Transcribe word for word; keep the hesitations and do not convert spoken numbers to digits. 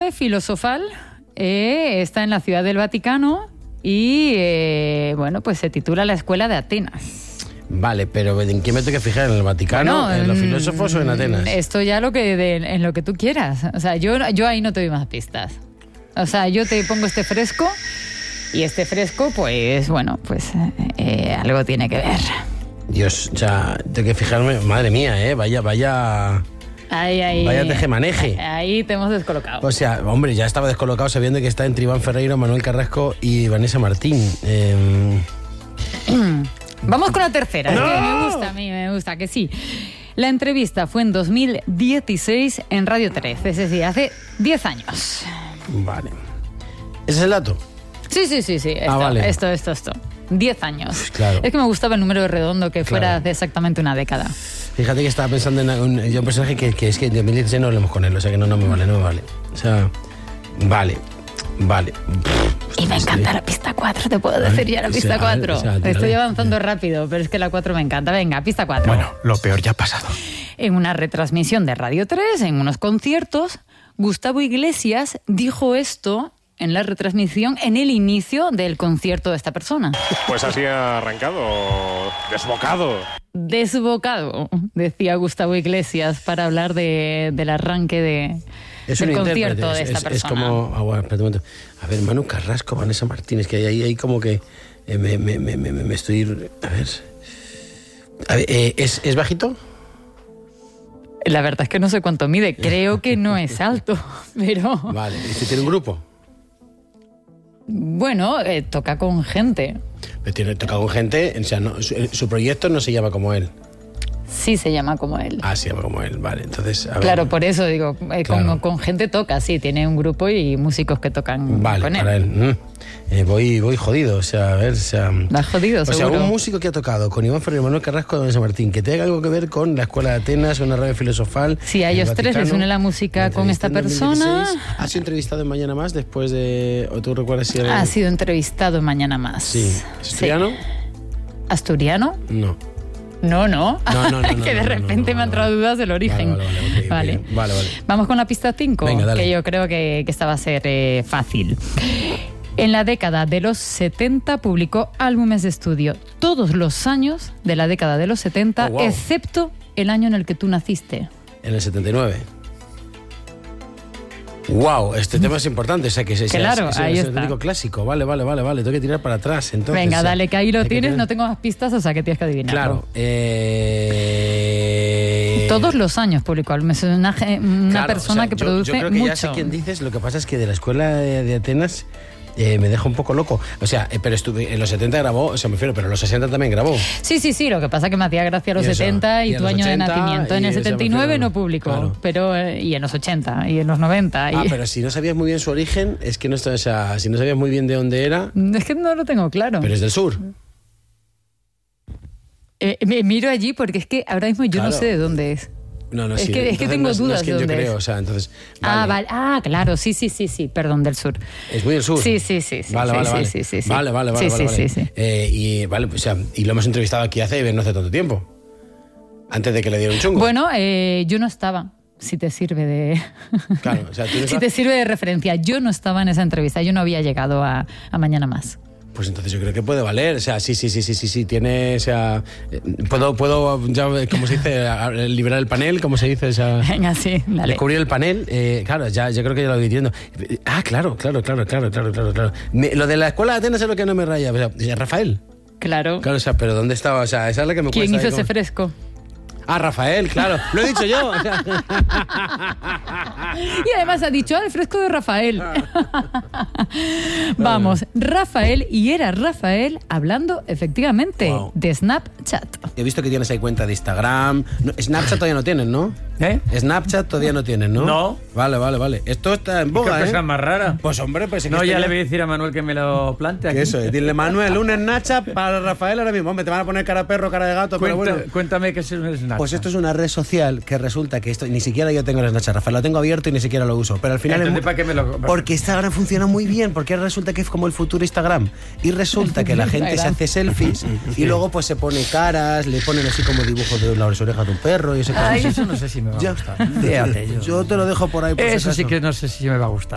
nave filosofal eh, está en la Ciudad del Vaticano y, eh, bueno, pues se titula La Escuela de Atenas. Vale, pero ¿en qué me tengo que fijar? ¿En el Vaticano? Bueno, ¿En los filósofos o en Atenas? Esto ya lo que de, en lo que tú quieras. O sea, yo, yo ahí no te doy más pistas. O sea, yo te pongo este fresco y este fresco, pues, bueno, pues eh, algo tiene que ver. Dios, ya tengo que fijarme. Madre mía, ¿eh? Vaya, vaya... Ahí, ahí, Vaya tejemaneje. Ahí te hemos descolocado. O sea, hombre, ya estaba descolocado sabiendo que está entre Iván Ferreiro, Manuel Carrasco y Vanessa Martín. Eh... Vamos con la tercera, ¡No! que me gusta, a mí me gusta, que sí. La entrevista fue en dos mil dieciséis en Radio tres, es decir, hace diez años. Vale. ¿Ese es el dato? Sí, sí, sí, sí. Esto, Ah, vale. esto, esto, esto. diez años. Claro. Es que me gustaba el número redondo, que fuera Claro. de exactamente una década. Fíjate que estaba pensando en un, yo un personaje que, que es que en dos mil dieciséis no hablemos con él, o sea que no, no me vale, no me vale. O sea, vale, vale. Y me encanta la pista cuatro, te puedo decir ya la o pista sea, cuatro. o sea, dale. Estoy avanzando rápido, pero es que la cuatro me encanta. Venga, pista cuatro. Bueno, lo peor ya ha pasado. En una retransmisión de Radio tres, en unos conciertos, Gustavo Iglesias dijo esto en la retransmisión en el inicio del concierto de esta persona. Pues así ha arrancado, desbocado. Desbocado, decía Gustavo Iglesias para hablar de, del arranque de, Es del un concierto intérprete, de es, esta es, persona. es como... Ah, bueno, espérate un momento. A ver, Manu Carrasco, Vanessa Martínez, que ahí hay como que... eh, me, me, me, me, me estoy... A ver... A ver, eh, ¿es, ¿Es bajito? La verdad es que no sé cuánto mide, creo que no es alto, pero Vale. ¿Y si tiene un grupo? bueno, eh, toca con gente. Pero tiene tocado con gente, o sea, no, su, su proyecto no se llama como él. Sí se llama como él. Ah, se llama como él, vale. Entonces, a ver. Claro, por eso digo, eh, Claro. con, con gente toca, sí, tiene un grupo y músicos que tocan Vale, con él. para él. Mm. Eh, voy, voy jodido, o sea, a ver, o sea... Vas jodido, O sea, seguro. un músico que ha tocado con Iván Ferreiro, Manuel Carrasco y Vanessa Martín, que tenga algo que ver con la Escuela de Atenas, una radio filosofal... Sí, a el ellos tres les Vaticano, une la música con esta entrevista en persona. dos mil dieciséis. ¿Has sido entrevistado en Mañana Más después de... o tú recuerdas si era... Ha sido entrevistado en Mañana Más. Sí. ¿Es asturiano? Sí. ¿Asturiano? No. No, no. No, no, no, no, que de no, no, repente no, me han vale, entrado vale. dudas del origen. Vale, vale, vale, ok, Vale. ok. Vale, vale. Vamos con la pista cinco, Venga, dale. que yo creo que, que esta va a ser eh, fácil. En la década de los setenta publicó álbumes de estudio todos los años de la década de los setenta, Oh, wow. excepto el año en el que tú naciste. En el setenta y nueve. Wow, este tema es importante, o sea que es, Claro, es, es, ahí es está. auténtico clásico. Vale, vale, vale, vale. Tengo que tirar para atrás, entonces. Venga, o sea, dale, que ahí lo hay que tienes, tirar- no tengo más pistas, o sea que tienes que adivinarlo. Claro. Eh... Todos los años publicó álbumes, es una, ge- una Claro, persona o sea, que yo, produce yo creo que mucho. ya sé quién dices, lo que pasa es que de la escuela de, de Atenas eh, me deja un poco loco. O sea, eh, pero estuve, en los setenta grabó, o sea, me refiero, pero en los sesenta también grabó. Sí, sí, sí, lo que pasa es que me hacía gracia a los Y eso, setenta y, y a tu los año de ochenta, nacimiento. En y el eso me setenta y nueve refiero, no publicó, claro. pero eh, y en los ochenta y en los noventa. Y... Ah, pero si no sabías muy bien su origen, es que no está, o sea, si no sabías muy bien de dónde era, Es que no lo tengo claro. pero es del sur. Eh, me miro allí porque es que ahora mismo yo Claro. no sé de dónde es. No, no, Es sí. que- es que entonces tengo no es- no dudas es que de yo dónde creo, es. o sea, entonces. Ah, vale. Ah, claro, sí, sí, sí, sí, perdón, del sur. Es muy del sur. Sí, sí, sí, sí. Vale, sí, vale, sí, vale. sí, sí, sí. Vale, vale, vale. Sí, vale, sí, vale. sí, sí. Eh, y, vale, o sea, y lo hemos entrevistado aquí hace no hace tanto tiempo. Antes de que le diera un chungo. Bueno, eh, yo no estaba, si te sirve de... Claro, o sea, tú no si estás- te sirve de referencia. Yo no estaba en esa entrevista, yo no había llegado a, a Mañana Más. Pues entonces yo creo que puede valer. O sea, sí, sí, sí, sí, sí, sí. Tiene, o sea, eh, puedo, puedo, ya, como se dice, a- liberar el panel, como se dice, o sea, Venga, sí, dale. descubrir el panel. Eh, claro, ya, yo creo que ya lo voy diciendo. Ah, claro, claro, claro, claro, claro, claro, claro. Me- lo de la escuela de Atenas es lo que no me raya. O sea, Rafael. Claro. Claro, o sea, pero ¿dónde estaba? O sea, esa es la que me ¿Quién cuesta. hizo ahí ese como- fresco? Ah, Rafael, claro. Lo he dicho yo. O sea. Y además ha dicho, ah, el fresco de Rafael. Vamos, Rafael, y era Rafael hablando efectivamente Wow. de Snapchat. He visto que tienes ahí cuenta de Instagram. No, Snapchat todavía no tienes, ¿no? ¿Eh? Snapchat todavía no tienes, ¿no? No. Vale, vale, vale. Esto está en ¿Qué boga, cosa ¿eh? más rara? Pues hombre, pues es que No, esto ya le voy a decir a Manuel que me lo plante aquí. Que eso es. Dile, Manuel, un Snapchat para Rafael ahora mismo. Hombre, te van a poner cara de perro, cara de gato, pero Cuenta- bueno. Cuéntame qué es un Snapchat. Pues esto es una red social que resulta que esto ni siquiera yo tengo el Snapchat, Rafael, lo tengo abierto y ni siquiera lo uso. Pero al final. Entonces, es mu- ¿para qué me lo- Porque Instagram funciona muy bien, porque resulta que es como el futuro Instagram. Y resulta que la gente se hace selfies y luego pues se pone caras, le ponen así como dibujos de las orejas de un perro y ese Ay, eso no sé si me va a Ya. gustar. Fíjate, yo. Yo te lo dejo por ahí. Por si Eso sí acaso. que no sé si me va a gustar.